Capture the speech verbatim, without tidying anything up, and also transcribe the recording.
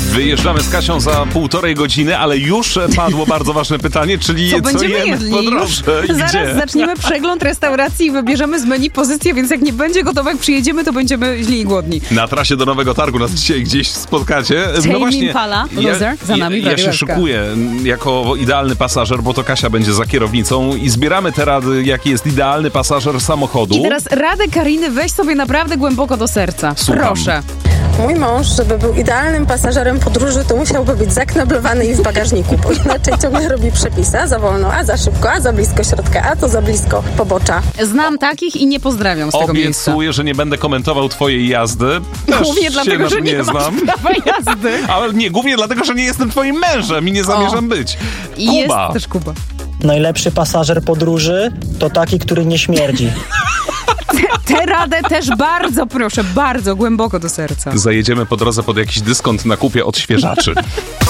Wyjeżdżamy z Kasią za półtorej godziny, ale już padło bardzo ważne pytanie, czyli co, co będziemy jemy jedli? po drodze i Zaraz gdzie? zaczniemy przegląd restauracji i wybierzemy z menu pozycję, więc jak nie będzie gotowe, jak przyjedziemy, to będziemy źli i głodni. Na trasie do Nowego Targu nas dzisiaj gdzieś spotkacie. Tame właśnie, Impala, Loser, za nami w ja, ja się Radiu S K. szykuję jako idealny pasażer, bo to Kasia będzie za kierownicą i zbieramy te rady, jaki jest idealny pasażer samochodu. I teraz radę Kariny weź sobie naprawdę głęboko do serca. Słucham. Proszę. Mój mąż, żeby był idealnym pasażerem podróży, to musiałby być zakneblowany i w bagażniku, bo inaczej ciągle robi przepisy, a za wolno, a za szybko, a za blisko środka, a to za blisko pobocza. Znam takich i nie pozdrawiam z tego miejsca. Obiecuję, że nie będę komentował twojej jazdy. Też Głównie dlatego, się że nie, nie znam. masz prawa jazdy. Ale nie, głównie dlatego, że nie jestem twoim mężem i nie zamierzam O. być. I Kuba. jest też Kuba. Najlepszy pasażer podróży to taki, który nie śmierdzi. Tę radę też bardzo proszę, bardzo głęboko do serca. Zajedziemy po drodze pod jakiś dyskont na kupie odświeżaczy.